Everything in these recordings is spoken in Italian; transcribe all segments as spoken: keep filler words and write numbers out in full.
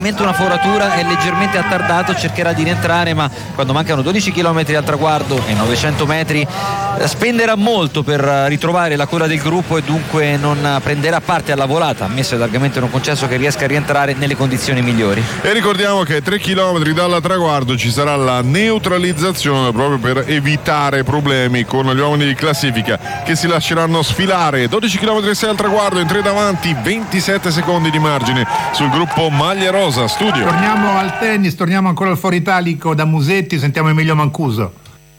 una foratura, è leggermente attardato, cercherà di rientrare, ma quando mancano dodici chilometri al traguardo e novecento metri spenderà molto per ritrovare la coda del gruppo e dunque non prenderà parte alla volata, ammesso e largamente non concesso che riesca a rientrare nelle condizioni migliori. E ricordiamo che tre chilometri dal traguardo ci sarà la neutralizzazione proprio per evitare problemi con gli uomini di classifica che si lasceranno sfilare. Dodici chilometri e sei al traguardo, in tre davanti, ventisette secondi di margine sul gruppo Maglia Rosa. Studio. Torniamo al tennis, torniamo ancora al Foro Italico da Musetti, sentiamo Emilio Mancuso.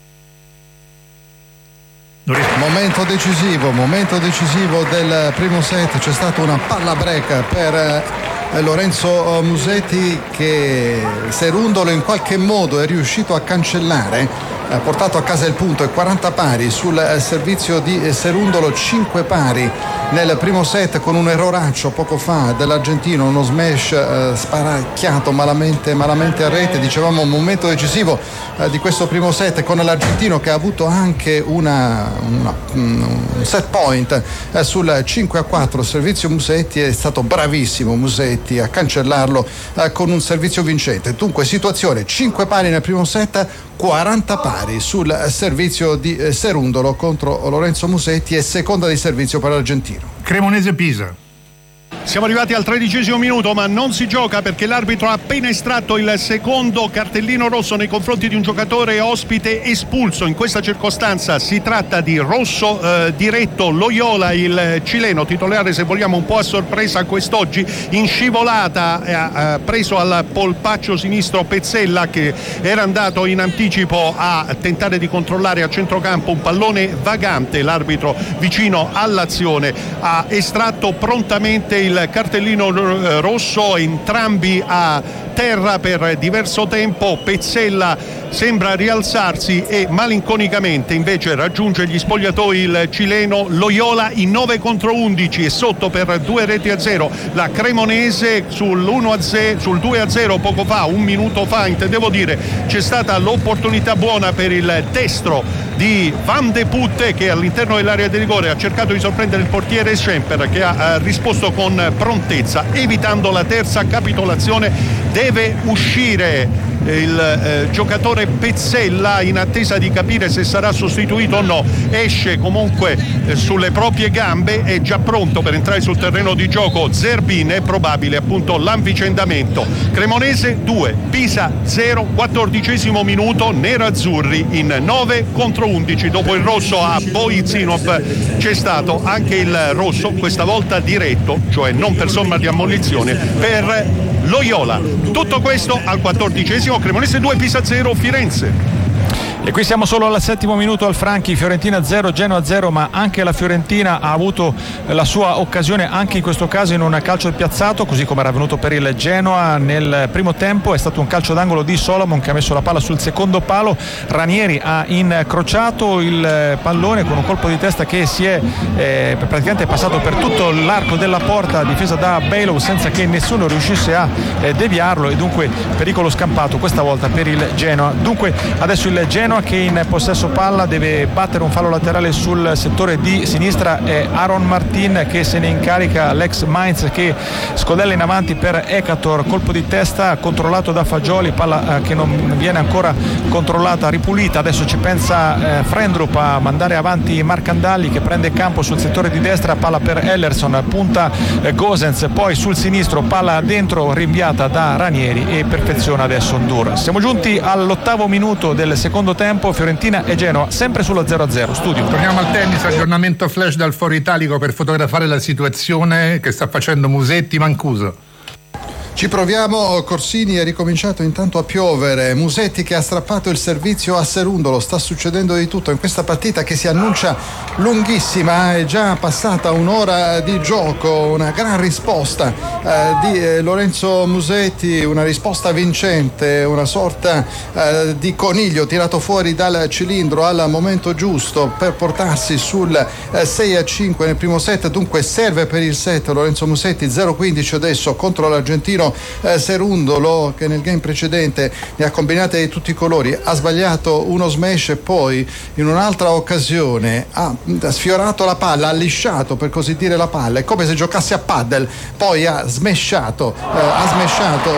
Momento decisivo, momento decisivo del primo set, c'è stata una palla break per Lorenzo Musetti che Serundolo in qualche modo è riuscito a cancellare, ha portato a casa il punto e quaranta pari sul servizio di Serundolo, cinque pari nel primo set con un erroraccio poco fa dell'argentino, uno smash eh, sparacchiato malamente, malamente a rete. Dicevamo un momento decisivo eh, di questo primo set con l'argentino che ha avuto anche una, una, un set point eh, sul cinque a quattro servizio Musetti. È stato bravissimo Musetti a cancellarlo eh, con un servizio vincente. Dunque situazione cinque pari nel primo set, quaranta pari sul servizio di eh, Serundolo contro Lorenzo Musetti e seconda di servizio per l'argentino. Cremonese Pisa. Siamo arrivati al tredicesimo minuto, ma non si gioca perché l'arbitro ha appena estratto il secondo cartellino rosso nei confronti di un giocatore ospite espulso. In questa circostanza si tratta di rosso eh, diretto. Loyola, il cileno titolare, se vogliamo un po' a sorpresa quest'oggi, in scivolata eh, ha preso al polpaccio sinistro Pezzella, che era andato in anticipo a tentare di controllare a centrocampo un pallone vagante. L'arbitro, vicino all'azione, ha estratto prontamente il il cartellino rosso, entrambi a terra per diverso tempo. Pezzella sembra rialzarsi e malinconicamente invece raggiunge gli spogliatoi il cileno. Loyola in nove contro undici e sotto per due reti a zero. La Cremonese sull'uno a zero, sul due a zero poco fa, un minuto fa intendevo dire, c'è stata l'opportunità buona per il destro di Van de Putte, che all'interno dell'area di rigore ha cercato di sorprendere il portiere Schemper, che ha risposto con prontezza, evitando la terza capitolazione. Deve uscire il eh, giocatore Pezzella in attesa di capire se sarà sostituito o no. Esce comunque eh, sulle proprie gambe, è già pronto per entrare sul terreno di gioco Zerbin. È probabile appunto l'avvicendamento. Cremonese due, Pisa zero, quattordicesimo minuto, nerazzurri in nove contro undici. Dopo il rosso a Boizinov c'è stato anche il rosso, questa volta diretto, cioè non per somma di ammonizione, per Loyola. Tutto questo al quattordicesimo. Cremonese due, Pisa zero, Firenze. E qui siamo solo al settimo minuto al Franchi, Fiorentina zero, Genoa zero, ma anche la Fiorentina ha avuto la sua occasione anche in questo caso in un calcio piazzato, così come era avvenuto per il Genoa nel primo tempo. È stato un calcio d'angolo di Solomon che ha messo la palla sul secondo palo. Ranieri ha incrociato il pallone con un colpo di testa che si è eh, praticamente passato per tutto l'arco della porta difesa da Bailow senza che nessuno riuscisse a eh, deviarlo, e dunque pericolo scampato questa volta per il Genoa. Dunque adesso il Genoa che in possesso palla deve battere un fallo laterale sul settore di sinistra. È Aaron Martin che se ne incarica, l'ex Mainz, che scodella in avanti per Ekator, colpo di testa controllato da Fagioli, palla eh, che non viene ancora controllata, ripulita. Adesso ci pensa eh, Frendrup a mandare avanti Marcandalli, che prende campo sul settore di destra, palla per Ellerson, punta eh, Gosens, poi sul sinistro palla dentro rinviata da Ranieri e perfeziona adesso Ndur. Siamo giunti all'ottavo minuto del secondo tempo, Fiorentina e Genoa sempre sullo zero a zero. Studio. Torniamo al tennis, aggiornamento flash dal Foro Italico per fotografare la situazione che sta facendo Musetti. Mancuso. Ci proviamo, Corsini. È ricominciato intanto a piovere. Musetti che ha strappato il servizio a Serundolo. Sta succedendo di tutto in questa partita che si annuncia lunghissima. È già passata un'ora di gioco. Una gran risposta eh, di eh, Lorenzo Musetti, una risposta vincente, una sorta eh, di coniglio tirato fuori dal cilindro al momento giusto per portarsi sul eh, sei a cinque nel primo set. Dunque serve per il set Lorenzo Musetti, zero quindici adesso contro l'argentino Eh, Serundolo, che nel game precedente ne ha combinate di tutti i colori. Ha sbagliato uno smash e poi in un'altra occasione ha sfiorato la palla, ha lisciato per così dire la palla, è come se giocasse a paddle, poi ha smashato eh, ha smashato